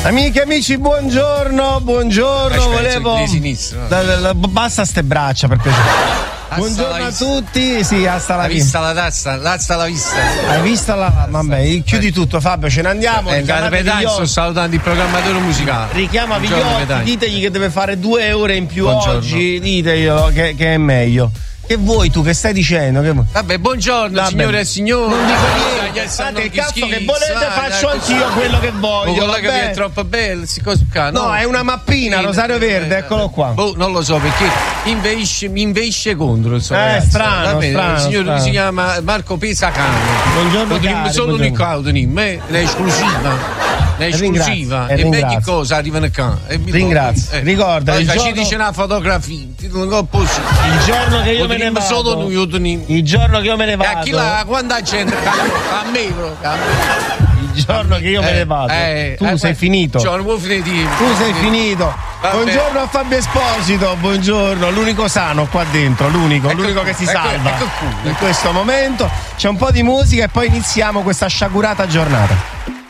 Amiche e amici, buongiorno. Volevo. Basta ste braccia per piacere. Buongiorno a tutti. Sì, hasta la vista. La vista. Hai visto la. Vabbè, chiudi tutto, Fabio, ce ne andiamo. Sto salutando il programmatore musicale. Richiama Vigliotti, ditegli che deve fare 2 ore in più oggi. Diteglielo che è meglio. Che vuoi tu? Che stai dicendo? Vabbè, buongiorno signore e signori. Non dico niente. Fate il cazzo che volete, faccio anch'io quello che voglio. Quello che è troppo bello, no, è una mappina, Rosario Verde, eccolo qua. Non lo so perché mi inveisce contro il suo ragazzo. Strano. Il signore lui si chiama Marco Pesacano. Buongiorno cari, solo un ricordo, l'esclusiva e meglio cosa arrivano qua. Ringrazio. Ricorda il ci dice una fotografia. Il giorno che io me ne vado. Solo il giorno che io me ne vado. E a chi là, quanta gente? A me, il giorno che io me ne vado. Tu sei finito. Tu sei finito. Vabbè. Buongiorno a Fabio Esposito. Buongiorno, l'unico sano qua dentro. L'unico che si salva in questo momento. C'è un po' di musica e poi iniziamo questa sciagurata giornata.